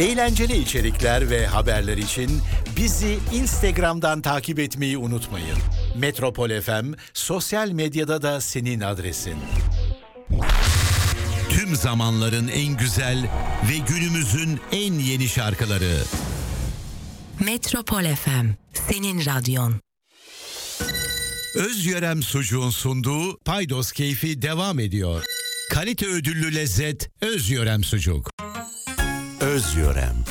Eğlenceli içerikler ve haberler için bizi Instagram'dan takip etmeyi unutmayın. Metropol FM sosyal medyada da senin adresin. Tüm zamanların en güzel ve günümüzün en yeni şarkıları. Metropol FM, senin radyon. Özyörem Sucuğun sunduğu Paydos Keyfi devam ediyor. Kalite ödüllü lezzet Özyörem Sucuk. Özyörem.